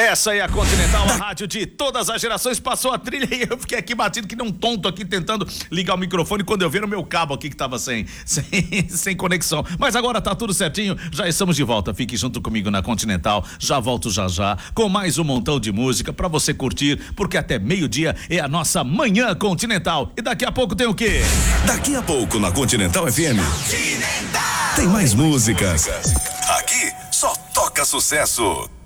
Essa é a Continental, a rádio de todas as gerações. Passou a trilha e eu fiquei aqui batido que nem um tonto aqui tentando ligar o microfone quando eu vi no meu cabo aqui que tava sem conexão. Mas agora tá tudo certinho, já estamos de volta. Fique junto comigo na Continental. Já volto já com mais um montão de música pra você curtir, porque até meio-dia é a nossa Manhã Continental. E daqui a pouco tem o quê? Daqui a pouco na Continental FM tem mais músicas. Aqui só toca sucesso.